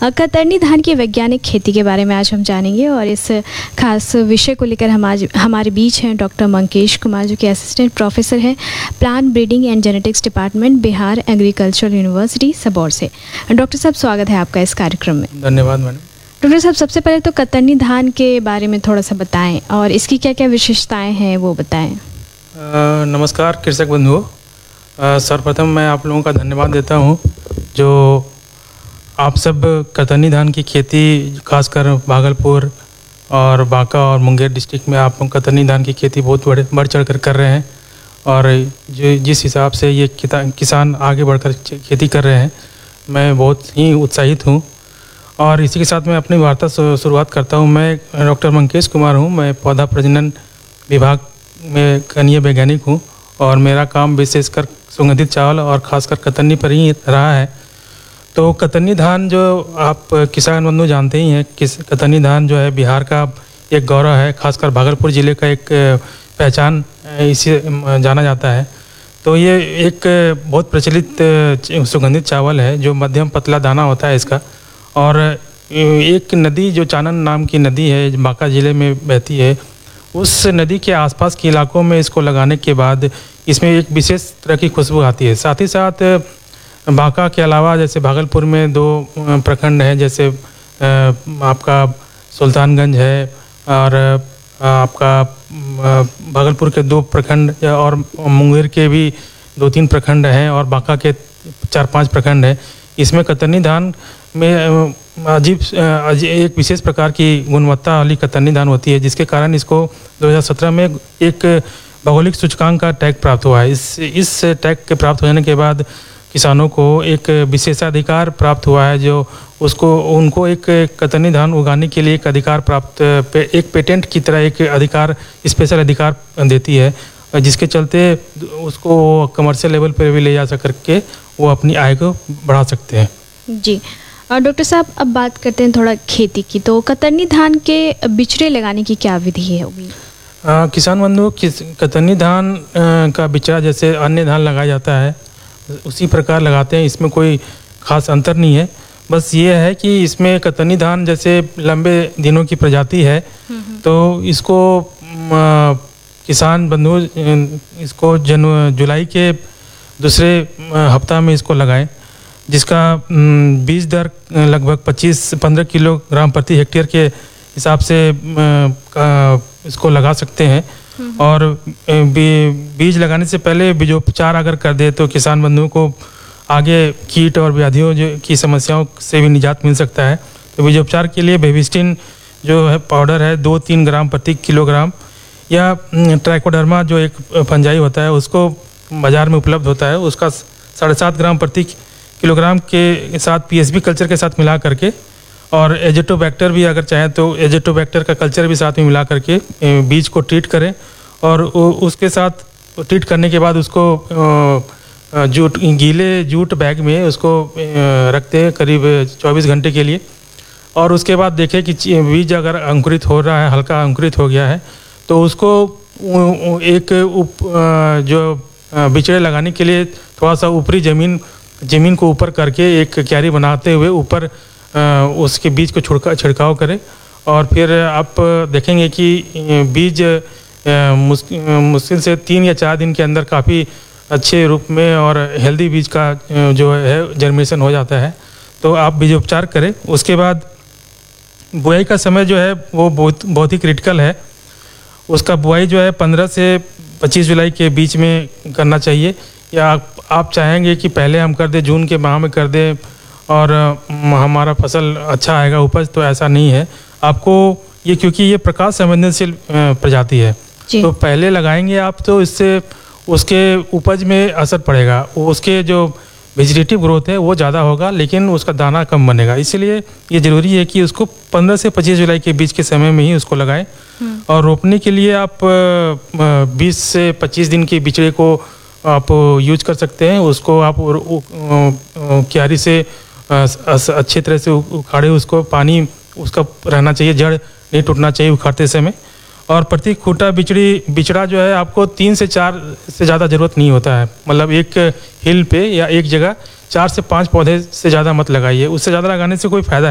कतरनी धान की वैज्ञानिक खेती के बारे में आज हम जानेंगे और इस खास विषय को लेकर हम आज हमारे बीच हैं डॉक्टर मंकेश कुमार, जो कि असिस्टेंट प्रोफेसर हैं plant breeding and genetics department, Bihar agricultural university Sabour से। डॉक्टर साहब, स्वागत है आपका इस कार्यक्रम में। धन्यवाद मैडम। डॉक्टर साहब, सबसे पहले तो कतरनी धान के बारे में थोड़ा सा बताएं और इसकी क्या क्या विशेषताएँ हैं वो बताएँ। नमस्कार कृषक बंधुओं, सर्वप्रथम मैं आप लोगों का धन्यवाद देता हूं जो आप सब कतरनी धान की खेती खासकर भागलपुर और बांका और मुंगेर डिस्ट्रिक्ट में आप कतरनी धान की खेती बहुत बढ़ चढ़ कर रहे हैं और जो जिस हिसाब से ये किसान आगे बढ़कर खेती कर रहे हैं, मैं बहुत ही उत्साहित हूँ। और इसी के साथ मैं अपनी वार्ता शुरुआत करता हूँ। मैं डॉक्टर मंकेश कुमार हूँ, मैं पौधा प्रजनन विभाग में कनीय वैज्ञानिक हूँ और मेरा काम विशेषकर सुगंधित चावल और ख़ासकर कतरनी पर ही रहा है। तो कतरनी धान जो आप किसान बंधु जानते ही हैं, कतरनी धान जो है बिहार का एक गौरव है, खासकर भागलपुर ज़िले का एक पहचान इसे जाना जाता है। तो ये एक बहुत प्रचलित सुगंधित चावल है जो मध्यम पतला दाना होता है इसका। और एक नदी जो चानन नाम की नदी है, बांका ज़िले में बहती है, उस नदी के आसपास के इलाकों में इसको लगाने के बाद इसमें एक विशेष तरह की खुशबू आती है। साथ ही साथ बांका के अलावा जैसे भागलपुर में 2 प्रखंड हैं, जैसे आपका सुल्तानगंज है और आपका भागलपुर के 2 प्रखंड और मुंगेर के भी 2-3 प्रखंड हैं और बांका के 4-5 प्रखंड हैं। इसमें कतरनी धान में अजीब एक विशेष प्रकार की गुणवत्ता वाली कतरनी धान होती है, जिसके कारण इसको 2017 में एक भौगोलिक सूचकांक का टैग प्राप्त हुआ है। इस टैग के प्राप्त होने के बाद किसानों को एक विशेषाधिकार प्राप्त हुआ है, जो उनको एक कतरनी धान उगाने के लिए एक अधिकार प्राप्त, एक पेटेंट की तरह एक अधिकार, स्पेशल अधिकार देती है, जिसके चलते उसको कमर्शियल लेवल पर भी ले जा करके वो अपनी आय को बढ़ा सकते हैं। जी, और डॉक्टर साहब अब बात करते हैं थोड़ा खेती की। तो कतरनी धान के बिचड़े लगाने की क्या विधि है होगी? किसान बंधु, कतरनी धान का बिचड़ा जैसे अन्य धान लगाया जाता है उसी प्रकार लगाते हैं, इसमें कोई ख़ास अंतर नहीं है। बस ये है कि इसमें कतरनी धान जैसे लंबे दिनों की प्रजाति है, तो इसको किसान बंधु इसको जुलाई के दूसरे हफ्ता में इसको लगाएं, जिसका बीज दर लगभग 25-15 किलोग्राम प्रति हेक्टेयर के हिसाब से इसको लगा सकते हैं। और बीज लगाने से पहले बीजोपचार अगर कर दे तो किसान बंधुओं को आगे कीट और व्याधियों की समस्याओं से भी निजात मिल सकता है। तो बीजोपचार के लिए बेबिस्टिन जो है पाउडर है 2-3 ग्राम प्रति किलोग्राम, या ट्राइकोडर्मा जो एक फंजाई होता है उसको बाज़ार में उपलब्ध होता है, उसका 7.5 ग्राम प्रति किलोग्राम के साथ पीएसबी कल्चर के साथ मिला करके, और एजेटोबैक्टर भी अगर चाहें तो एजेटोबैक्टर का कल्चर भी साथ में मिला करके बीज को ट्रीट करें। और उसके साथ ट्रीट करने के बाद उसको गीले जूट बैग में उसको रखते हैं करीब 24 घंटे के लिए। और उसके बाद देखें कि बीज अगर अंकुरित हो रहा है, हल्का अंकुरित हो गया है, तो उसको एक जो बिचड़े लगाने के लिए थोड़ा सा ऊपरी ज़मीन को ऊपर करके एक क्यारी बनाते हुए ऊपर उसके बीज को छिड़काव करें। और फिर आप देखेंगे कि बीज मुश्किल से 3 या 4 दिन के अंदर काफ़ी अच्छे रूप में और हेल्दी बीज का जो है जर्मिनेशन हो जाता है। तो आप बीजोपचार करें। उसके बाद बुआई का समय जो है वो बहुत ही क्रिटिकल है। उसका बुआई जो है 15 से 25 जुलाई के बीच में करना चाहिए, या आप चाहेंगे कि पहले हम कर दें, जून के माह में कर दें और हमारा फसल अच्छा आएगा उपज, तो ऐसा नहीं है। आपको ये, क्योंकि ये प्रकाश संवेदनशील प्रजाति है, तो पहले लगाएंगे आप तो इससे उसके उपज में असर पड़ेगा, उसके जो वेजिटेटिव ग्रोथ है वो ज़्यादा होगा, लेकिन उसका दाना कम बनेगा। इसलिए ये ज़रूरी है कि उसको 15 से 25 जुलाई के बीच के समय में ही उसको लगाएं। और रोपने के लिए आप 20 से 25 दिन के बिचड़े को आप यूज कर सकते हैं। उसको आप क्यारी से अच्छी तरह से उखाड़े, उसको पानी उसका रहना चाहिए, जड़ नहीं टूटना चाहिए उखाड़ते समय। और प्रति खूंटा बिचड़ा जो है आपको 3 से 4 से ज़्यादा ज़रूरत नहीं होता है। मतलब एक हिल पे या एक जगह 4 से 5 पौधे से ज़्यादा मत लगाइए, उससे ज़्यादा लगाने से कोई फ़ायदा